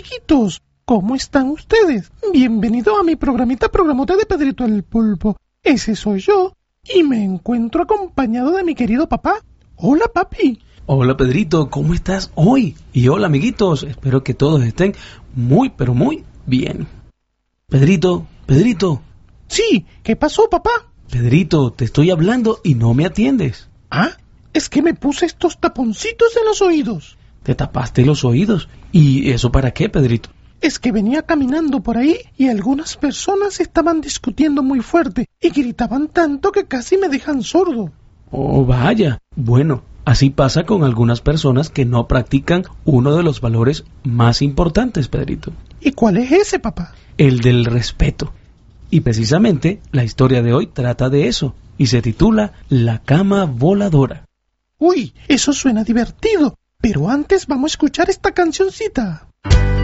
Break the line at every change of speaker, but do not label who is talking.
amiguitos, ¿cómo están ustedes? Bienvenido a mi programote de Pedrito el Pulpo. Ese soy yo, y me encuentro acompañado de mi querido papá. Hola, papi.
Hola, Pedrito, ¿cómo estás hoy? Y hola, amiguitos, espero que todos estén pero muy bien. Pedrito.
Sí, ¿qué pasó, papá?
Pedrito, te estoy hablando y no me atiendes.
Ah, es que me puse estos taponcitos en los oídos.
¿Te tapaste los oídos? ¿Y eso para qué, Pedrito?
Es que venía caminando por ahí y algunas personas estaban discutiendo muy fuerte y gritaban tanto que casi me dejan sordo.
Oh, vaya. Bueno, así pasa con algunas personas que no practican uno de los valores más importantes, Pedrito.
¿Y cuál es ese, papá?
El del respeto. Y precisamente la historia de hoy trata de eso y se titula La cama voladora.
Uy, eso suena divertido, pero antes vamos a escuchar esta cancioncita.